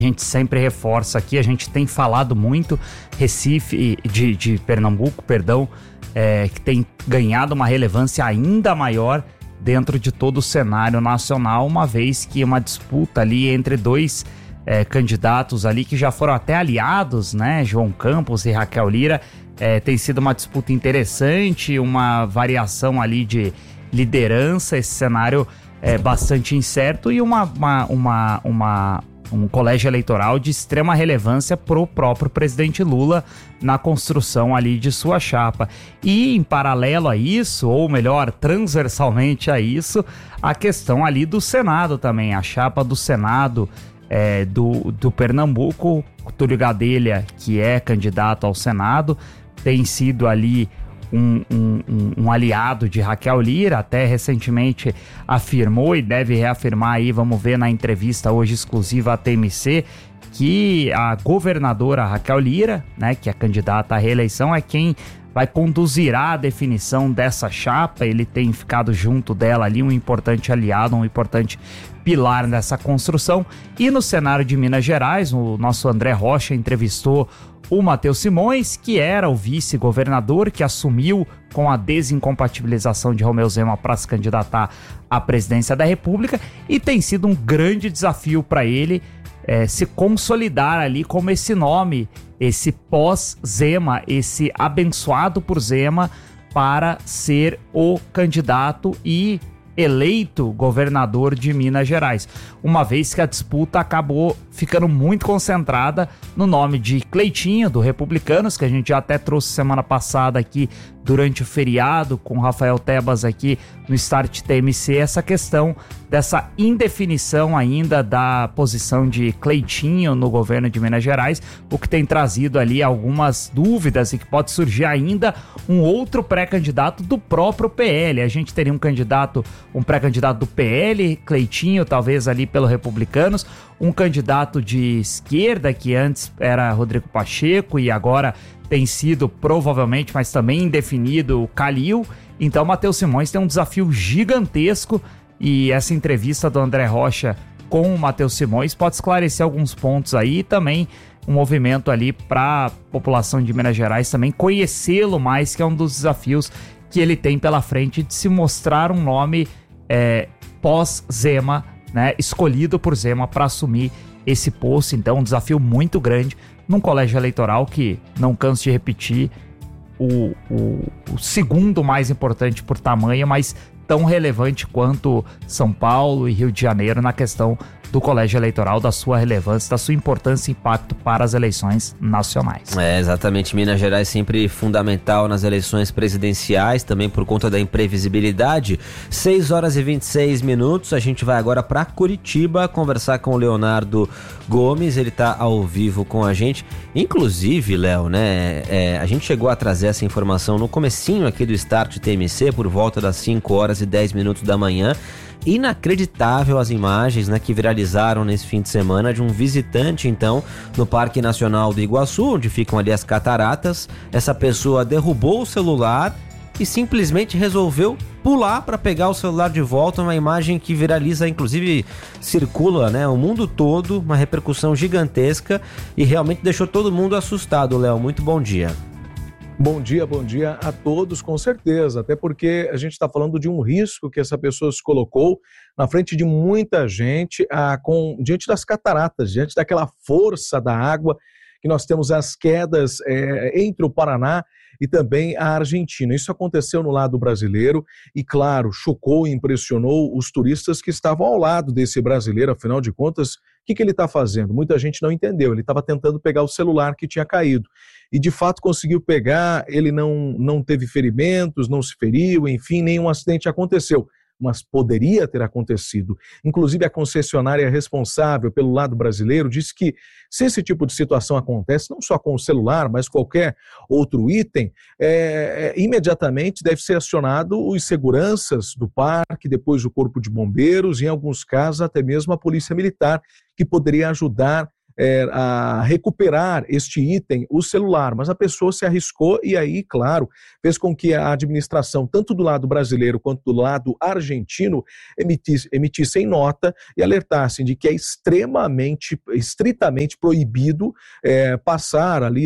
A gente sempre reforça aqui, a gente tem falado muito, Recife, de Pernambuco, que tem ganhado uma relevância ainda maior dentro de todo o cenário nacional, uma vez que uma disputa ali entre dois candidatos ali que já foram até aliados, né, João Campos e Raquel Lira, tem sido uma disputa interessante, uma variação ali de liderança, esse cenário é bastante incerto e um colégio eleitoral de extrema relevância para o próprio presidente Lula na construção ali de sua chapa. E em paralelo a isso, ou melhor, transversalmente a isso, a questão ali do Senado também, a chapa do Senado do Pernambuco, Túlio Gadelha, que é candidato ao Senado, tem sido ali um aliado de Raquel Lira, até recentemente afirmou e deve reafirmar aí, vamos ver na entrevista hoje exclusiva à TMC, que a governadora Raquel Lira, né, que é candidata à reeleição, é quem vai conduzir a definição dessa chapa. Ele tem ficado junto dela ali, um importante aliado, um importante pilar nessa construção. E no cenário de Minas Gerais, o nosso André Rocha entrevistou o Matheus Simões, que era o vice-governador, que assumiu com a desincompatibilização de Romeu Zema para se candidatar à presidência da República, e tem sido um grande desafio para ele se consolidar ali como esse nome, esse pós-Zema, esse abençoado por Zema, para ser o candidato e eleito governador de Minas Gerais, uma vez que a disputa acabou ficando muito concentrada no nome de Cleitinho, do Republicanos, que a gente já até trouxe semana passada aqui durante o feriado com o Rafael Tebas aqui no Start TMC, essa questão dessa indefinição ainda da posição de Cleitinho no governo de Minas Gerais, o que tem trazido ali algumas dúvidas e que pode surgir ainda um outro pré-candidato do próprio PL. A gente teria um pré-candidato do PL, Cleitinho, talvez ali pelo Republicanos, um candidato de esquerda que antes era Rodrigo Pacheco e agora tem sido provavelmente, mas também indefinido, o Calil. Então Matheus Simões tem um desafio gigantesco e essa entrevista do André Rocha com o Matheus Simões pode esclarecer alguns pontos aí e também um movimento ali para a população de Minas Gerais também conhecê-lo mais, que é um dos desafios que ele tem pela frente de se mostrar um nome pós-Zema, né, escolhido por Zema para assumir esse posto. Então um desafio muito grande num colégio eleitoral que, não canso de repetir, o segundo mais importante por tamanho, mas tão relevante quanto São Paulo e Rio de Janeiro na questão do colégio eleitoral, da sua relevância, da sua importância e impacto para as eleições nacionais. Exatamente. Minas Gerais sempre fundamental nas eleições presidenciais, também por conta da imprevisibilidade. 6h26, a gente vai agora para Curitiba conversar com o Leonardo Gomes, ele está ao vivo com a gente. Inclusive, Léo, né, a gente chegou a trazer essa informação no comecinho aqui do Start TMC, por volta das 5h10 da manhã. Inacreditável as imagens, né, que viralizaram nesse fim de semana de um visitante, então, no Parque Nacional do Iguaçu, onde ficam ali as cataratas. Essa pessoa derrubou o celular e simplesmente resolveu pular para pegar o celular de volta. Uma imagem que viraliza, inclusive circula, né, o mundo todo, uma repercussão gigantesca e realmente deixou todo mundo assustado. Léo, muito bom dia. Bom dia a todos, com certeza, até porque a gente está falando de um risco que essa pessoa se colocou na frente de muita gente, diante das cataratas, diante daquela força da água, que nós temos as quedas entre o Paraná e também a Argentina. Isso aconteceu no lado brasileiro e, claro, chocou e impressionou os turistas que estavam ao lado desse brasileiro. Afinal de contas, o que ele está fazendo? Muita gente não entendeu. Ele estava tentando pegar o celular que tinha caído e, de fato, conseguiu pegar. Ele não teve ferimentos, não se feriu, enfim, nenhum acidente aconteceu. Mas poderia ter acontecido. Inclusive, a concessionária responsável pelo lado brasileiro disse que, se esse tipo de situação acontece, não só com o celular, mas qualquer outro item, imediatamente deve ser acionado os seguranças do parque, depois o corpo de bombeiros e, em alguns casos, até mesmo a polícia militar, que poderia ajudar a recuperar este item, o celular, mas a pessoa se arriscou e aí, claro, fez com que a administração, tanto do lado brasileiro quanto do lado argentino, emitissem nota e alertassem de que é estritamente proibido passar ali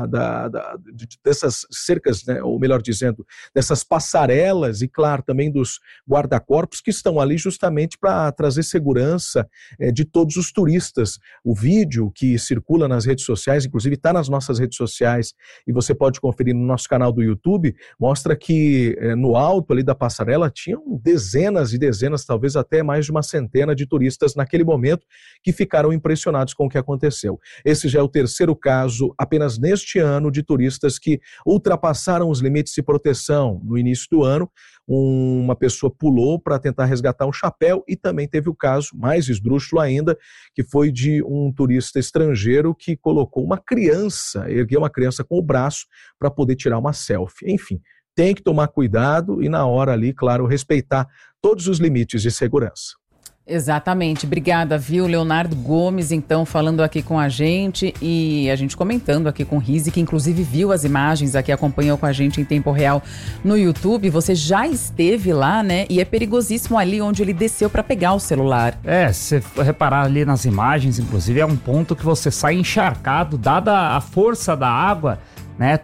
dessas cercas, né, ou melhor dizendo, dessas passarelas e, claro, também dos guarda-corpos que estão ali justamente para trazer segurança de todos os turistas. O vídeo que circula nas redes sociais, inclusive está nas nossas redes sociais e você pode conferir no nosso canal do YouTube, mostra que no alto ali da passarela tinham dezenas e dezenas, talvez até mais de uma centena de turistas naquele momento que ficaram impressionados com o que aconteceu. Esse já é o terceiro caso, apenas neste ano, de turistas que ultrapassaram os limites de proteção. No início do ano, uma pessoa pulou para tentar resgatar um chapéu e também teve o caso, mais esdrúxulo ainda, que foi de um turista estrangeiro que colocou uma criança, ergueu uma criança com o braço para poder tirar uma selfie. Enfim, tem que tomar cuidado e na hora ali, claro, respeitar todos os limites de segurança. Exatamente, obrigada, viu, Leonardo Gomes, então, falando aqui com a gente e a gente comentando aqui com o Rizzi, que inclusive viu as imagens aqui, acompanhou com a gente em tempo real no YouTube. Você já esteve lá, né, e é perigosíssimo ali onde ele desceu para pegar o celular. Se você reparar ali nas imagens, inclusive, é um ponto que você sai encharcado, dada a força da água, né,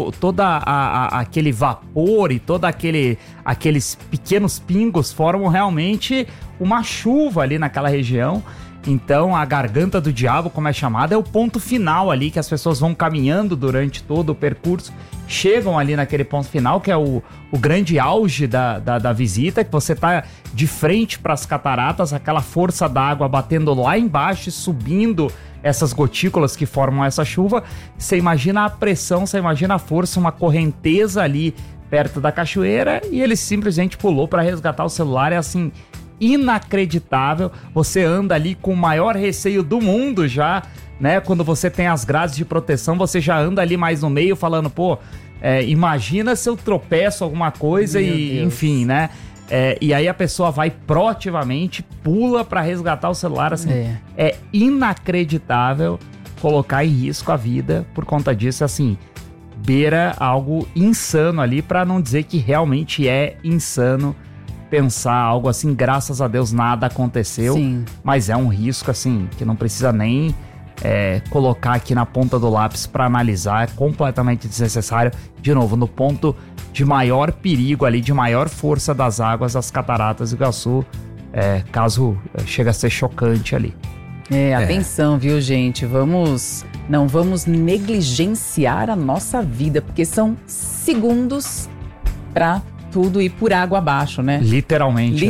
aquele vapor e aqueles pequenos pingos formam realmente uma chuva ali naquela região. Então a garganta do diabo, como é chamada, é o ponto final ali que as pessoas vão caminhando durante todo o percurso, chegam ali naquele ponto final que é o grande auge da visita, que você tá de frente para as cataratas, aquela força da água batendo lá embaixo e subindo essas gotículas que formam essa chuva. Você imagina a pressão, você imagina a força, uma correnteza ali perto da cachoeira, e ele simplesmente pulou para resgatar o celular. É assim, inacreditável. Você anda ali com o maior receio do mundo já, né? Quando você tem as grades de proteção, você já anda ali mais no meio falando, imagina se eu tropeço alguma coisa. Meu Deus. Enfim, né? E aí a pessoa vai proativamente, pula para resgatar o celular, assim. É inacreditável colocar em risco a vida por conta disso, assim, beira algo insano ali, para não dizer que realmente é insano pensar algo assim. Graças a Deus nada aconteceu. Sim. Mas é um risco, assim, que não precisa nem colocar aqui na ponta do lápis para analisar, é completamente desnecessário. De novo, no ponto de maior perigo ali, de maior força das águas, as cataratas do Iguaçu, caso chega a ser chocante ali. Atenção, viu, gente? Não vamos negligenciar a nossa vida, porque são segundos para tudo ir por água abaixo, né? Literalmente.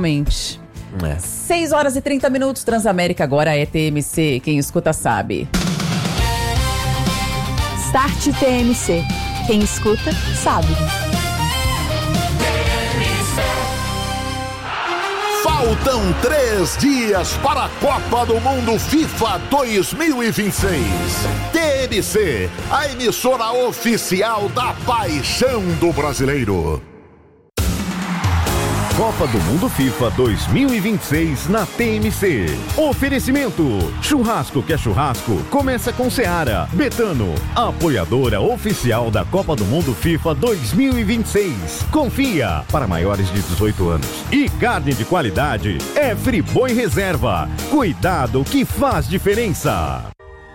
6 horas e 30 minutos, Transamérica agora é TMC, quem escuta sabe. Start TMC, quem escuta sabe. Faltam 3 dias para a Copa do Mundo FIFA 2026. TMC, a emissora oficial da paixão do brasileiro. Copa do Mundo FIFA 2026 na TMC. Oferecimento: churrasco que é churrasco, começa com Seara. Betano, apoiadora oficial da Copa do Mundo FIFA 2026. Confia, para maiores de 18 anos. E carne de qualidade é Friboi Reserva. Cuidado que faz diferença.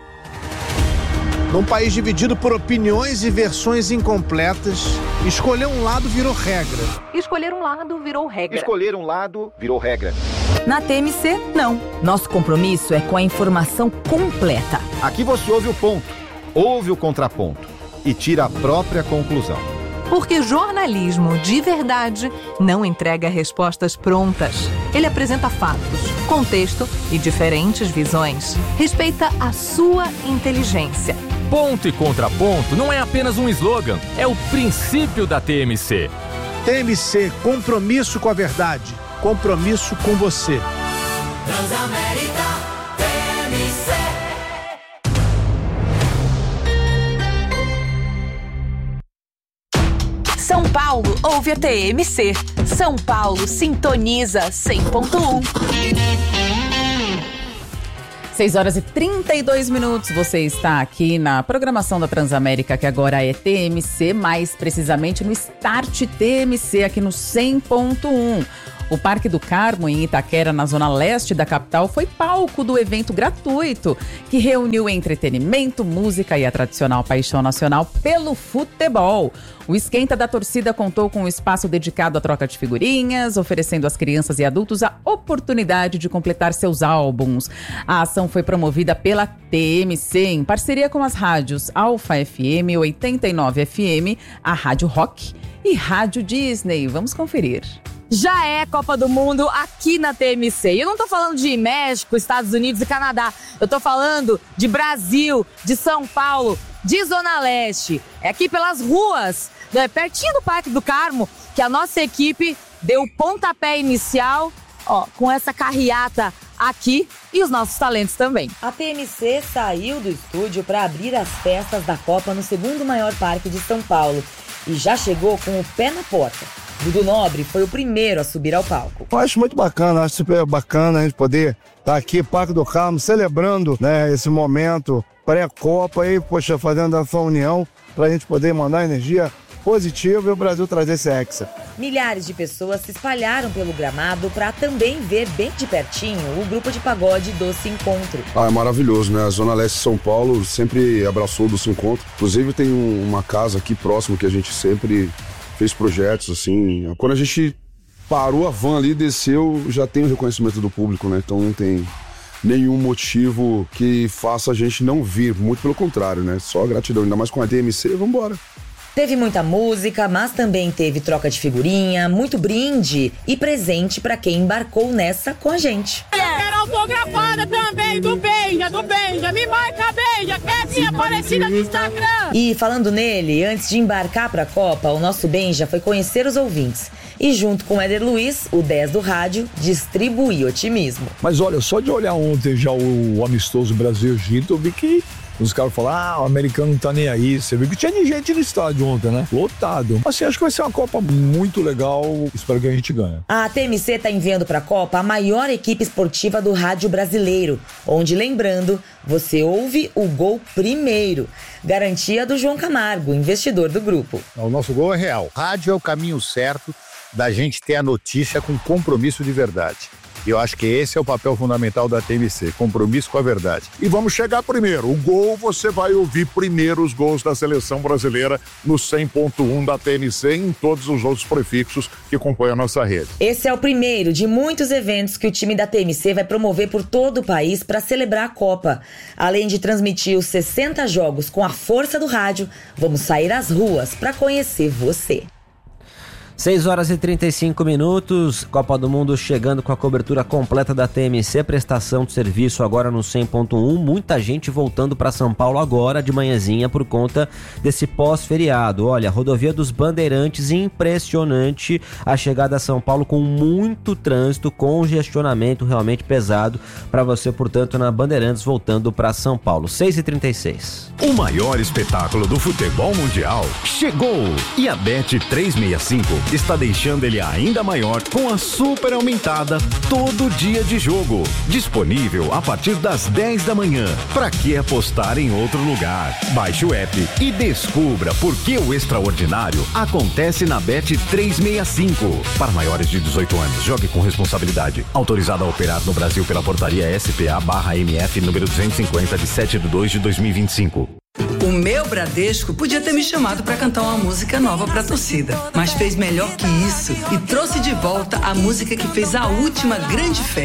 Num país dividido por opiniões e versões incompletas, escolher um lado virou regra. Escolher um lado virou regra. Escolher um lado virou regra. Na TMC, não. Nosso compromisso é com a informação completa. Aqui você ouve o ponto, ouve o contraponto e tira a própria conclusão. Porque jornalismo de verdade não entrega respostas prontas. Ele apresenta fatos, contexto e diferentes visões. Respeita a sua inteligência. Ponto e contraponto não é apenas um slogan, é o princípio da TMC. TMC, compromisso com a verdade, compromisso com você. Transamérica, TMC. São Paulo ouve a TMC. São Paulo sintoniza 100.1. 6h32. Você está aqui na programação da Transamérica, que agora é TMC, mais precisamente no Start TMC, aqui no 100.1. O Parque do Carmo, em Itaquera, na zona leste da capital, foi palco do evento gratuito que reuniu entretenimento, música e a tradicional paixão nacional pelo futebol. O Esquenta da Torcida contou com um espaço dedicado à troca de figurinhas, oferecendo às crianças e adultos a oportunidade de completar seus álbuns. A ação foi promovida pela TMC, em parceria com as rádios Alfa FM, 89 FM, a Rádio Rock e Rádio Disney. Vamos conferir. Já é Copa do Mundo aqui na TMC. E eu não tô falando de México, Estados Unidos e Canadá. Eu tô falando de Brasil, de São Paulo, de Zona Leste. É aqui pelas ruas, pertinho do Parque do Carmo, que a nossa equipe deu o pontapé inicial, com essa carreata aqui e os nossos talentos também. A TMC saiu do estúdio para abrir as festas da Copa no segundo maior parque de São Paulo e já chegou com o pé na porta. Dudu Nobre foi o primeiro a subir ao palco. Eu acho muito bacana, acho super bacana a gente poder estar aqui, Parque do Carmo, celebrando, né, esse momento pré-Copa e, fazendo essa união para a gente poder mandar energia positiva e o Brasil trazer esse hexa. Milhares de pessoas se espalharam pelo gramado para também ver bem de pertinho o grupo de pagode Doce Encontro. É maravilhoso, né? A Zona Leste de São Paulo sempre abraçou o Doce Encontro. Inclusive tem uma casa aqui próximo que a gente sempre fez projetos, assim. Quando a gente parou a van ali, desceu, já tem o reconhecimento do público, né? Então não tem nenhum motivo que faça a gente não vir, muito pelo contrário, né? Só gratidão, ainda mais com a TMC, vambora. Teve muita música, mas também teve troca de figurinha, muito brinde e presente pra quem embarcou nessa com a gente. Eu quero autografada também do Benja, me marca Benja, que é minha parecida no Instagram. E falando nele, antes de embarcar pra Copa, o nosso Benja foi conhecer os ouvintes. E junto com o Éder Luiz, o 10 do rádio, distribuir otimismo. Mas olha, só de olhar ontem já o amistoso Brasil-Egito, eu vi que os caras falaram, o americano não tá nem aí. Você viu que tinha gente no estádio ontem, né? Lotado. Assim, acho que vai ser uma Copa muito legal. Espero que a gente ganhe. A TMC tá enviando pra Copa a maior equipe esportiva do rádio brasileiro. Onde, lembrando, você ouve o gol primeiro. Garantia do João Camargo, investidor do grupo. O nosso gol é real. Rádio é o caminho certo da gente ter a notícia com compromisso de verdade. E eu acho que esse é o papel fundamental da TMC, compromisso com a verdade. E vamos chegar primeiro. O gol, você vai ouvir primeiro os gols da seleção brasileira no 100.1 da TMC e em todos os outros prefixos que compõem a nossa rede. Esse é o primeiro de muitos eventos que o time da TMC vai promover por todo o país para celebrar a Copa. Além de transmitir os 60 jogos com a força do rádio, vamos sair às ruas para conhecer você. 6h35, Copa do Mundo chegando com a cobertura completa da TMC, prestação de serviço agora no 100.1, muita gente voltando para São Paulo agora de manhãzinha por conta desse pós-feriado. Olha, rodovia dos Bandeirantes, impressionante a chegada a São Paulo com muito trânsito, congestionamento realmente pesado para você, portanto, na Bandeirantes voltando para São Paulo. 6h36. O maior espetáculo do futebol mundial chegou e a Bet365 está deixando ele ainda maior com a super aumentada todo dia de jogo. Disponível a partir das 10 da manhã. Pra que apostar em outro lugar? Baixe o app e descubra por que o extraordinário acontece na Bet365. Para maiores de 18 anos, jogue com responsabilidade. Autorizado a operar no Brasil pela portaria SPA/MF número 250 de 7/2/2025. O meu Bradesco podia ter me chamado para cantar uma música nova para a torcida, mas fez melhor que isso e trouxe de volta a música que fez a última grande festa.